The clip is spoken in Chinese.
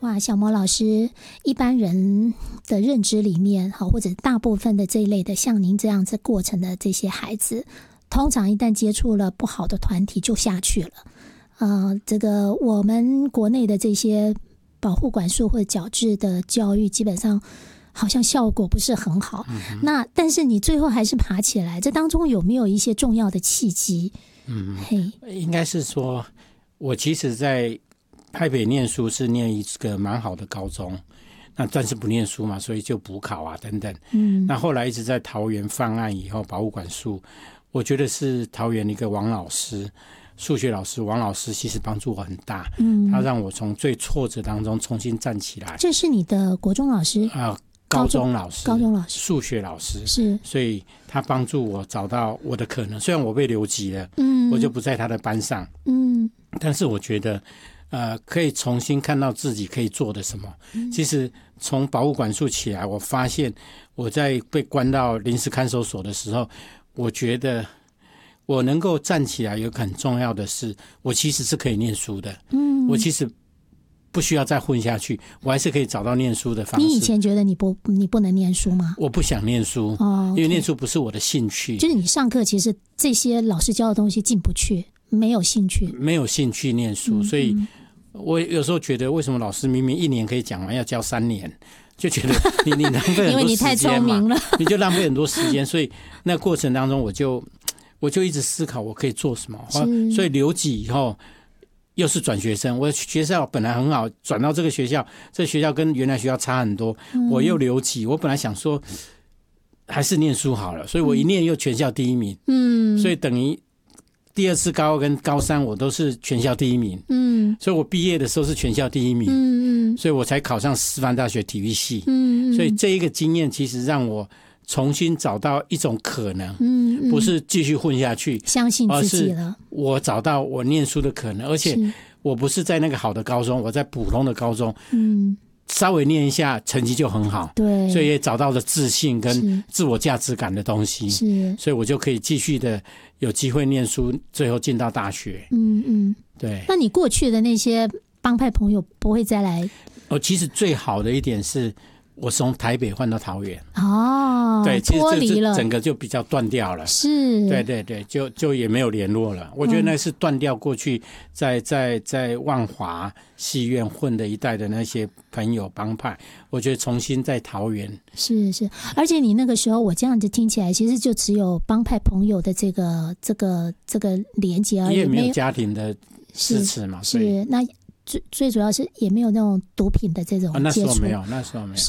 哇，小魔老师，一般人的认知里面，或者大部分的这一类的像您这样子过程的这些孩子，通常一旦接触了不好的团体就下去了。这个我们国内的这些保护管束或者矫治的教育，基本上好像效果不是很好。那但是你最后还是爬起来，这当中有没有一些重要的契机？ 应该是说，我其实在台北念书是念一个蛮好的高中，那但是不念书嘛，所以就补考啊等等。那后来一直在桃园犯案以后，保护管束，我觉得是桃园一个王老师。数学老师王老师其实帮助我很大，他让我从最挫折当中重新站起来。 这是你的国中老师高中老师，数学老师是， 所以他帮助我找到我的可能。虽然我被留级了，我就不在他的班上，但是我觉得可以重新看到自己可以做的什么。其实从保护管束起来，我发现我在被关到临时看守所的时候，我觉得我能够站起来，有个很重要的是，我其实是可以念书的。我其实不需要再混下去，我还是可以找到念书的方式。 你以前觉得你不能念书吗？ 我不想念书，因为念书不是我的兴趣。 就是你上课其实这些老师教的东西进不去，没有兴趣念书，所以我有时候觉得，为什么老师明明1年可以讲完，要教3年？就觉得你浪费很多时间嘛，因为你太聪明了， 你就浪费很多时间。所以那过程当中，我就一直思考我可以做什么。所以留级以后又是转学生，我的学校本来很好，转到这个学校，这个学校跟原来学校差很多，我又留级。我本来想说还是念书好了，所以我一念又全校第1名。所以等于第2次高2跟高3我都是全校第1名。所以我毕业的时候是全校第1名。所以我才考上师范大学体育系。所以这一个经验其实让我重新找到一种可能，不是继续混下去， 相信自己了。 而是我找到我念书的可能，而且我不是在那个好的高中，我在普通的高中，稍微念一下成绩就很好， 对， 所以也找到了自信跟自我价值感的东西，所以我就可以继续的有机会念书，最后进到大学。对。 那你过去的那些帮派朋友不会再来？ 其实最好的一点是我从台北换到桃园。 对，脱离了， 整个就比较断掉了。 是， 对，就也没有联络了。我觉得那是断掉过去在万华戏院混的一代的那些朋友帮派，我觉得重新在桃园。 是，而且你那个时候，我这样子听起来，其实就只有帮派朋友的这个连结而已， 也没有家庭的支持嘛。 是，那最主要是也没有那种毒品的这种接触。 那时候没有。